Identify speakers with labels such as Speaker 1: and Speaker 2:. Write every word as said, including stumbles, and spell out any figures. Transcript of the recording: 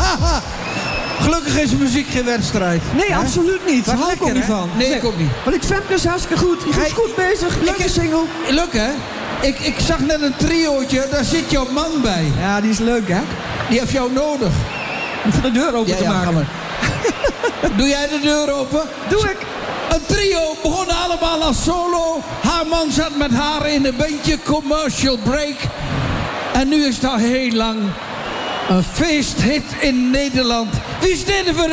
Speaker 1: Gelukkig is muziek geen wedstrijd.
Speaker 2: Nee,
Speaker 1: hè?
Speaker 2: absoluut niet. Daar hou ik ook niet van.
Speaker 1: Nee, nee, ik ook niet.
Speaker 2: Want ik Femke is hartstikke goed. Je is goed bezig. Leuke
Speaker 1: ik,
Speaker 2: single.
Speaker 1: Leuk, hè? Ik, ik zag net een triootje, daar zit jouw man bij.
Speaker 2: Ja, die is leuk, hè?
Speaker 1: Die heeft jou nodig.
Speaker 2: Om de deur open
Speaker 1: ja,
Speaker 2: te
Speaker 1: ja,
Speaker 2: maken.
Speaker 1: Ga maar. Doe jij de deur open?
Speaker 2: Doe ik.
Speaker 1: Een trio begonnen allemaal als solo. Haar man zat met haar in een bandje Commercial Break. En nu is het al heel lang een feesthit in Nederland. Wie is dit voor